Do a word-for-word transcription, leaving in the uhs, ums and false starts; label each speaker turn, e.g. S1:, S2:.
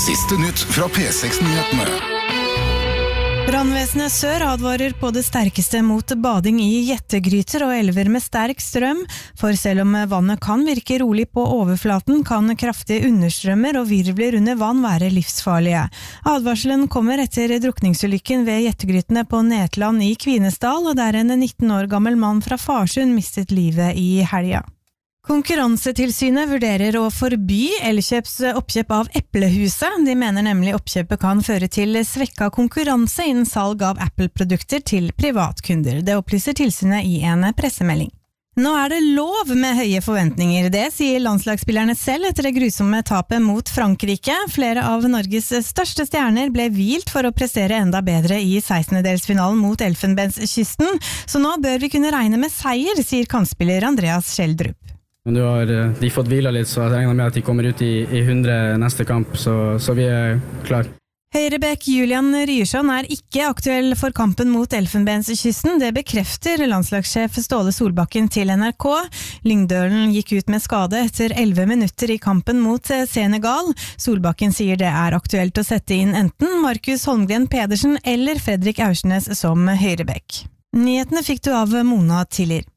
S1: Siste nytt fra P seks-nyhetene.
S2: Brannvesenet Sør advarer på det sterkeste mot bading i jettegryter og elver med sterk strøm, for selv om vannet kan virke rolig på overflaten, kan kraftige understrømmer og virvler under vann være livsfarlige. Advarselen kommer etter drukningsulykken ved jettegrytene på Netland i Kvinesdal, der en nitten år gammel mann fra Farsund mistet livet i helga. Konkurransetilsynet vurderer å forby Elkjøps oppkjøp av Eplehuset. De mener nemlig oppkjøpet kan føre til svekka konkurranse innen salg av Apple-produkter til privatkunder. Det opplyser tilsynet i en pressemelding. Nå er det lov med høye forventninger, det sier landslagsspillerne selv etter det grusomme tapet mot Frankrike. Flere av Norges største stjerner ble hvilt for å prestere enda bedre i sekstendedelsfinalen mot Elfenbenskysten, så nå bør vi kunne regne med seier, sier kantspiller Andreas Schjelderup.
S3: Men du har de fått hvila litt, så jeg regner med at de kommer ut i, i hundre neste kamp, så, så vi er klar.
S2: Høyrebekk Julian Ryerson er ikke aktuell for kampen mot Elfenbenskysten. Det bekrefter landslagssjef Ståle Solbakken til N R K. Lyngdølen gikk ut med skade etter elleve minutter i kampen mot Senegal. Solbakken sier det er aktuelt å sette inn enten Markus Holmgren Pedersen eller Fredrik Aursnes som høyrebekk. Nyhetene fikk du av Mona Tiller.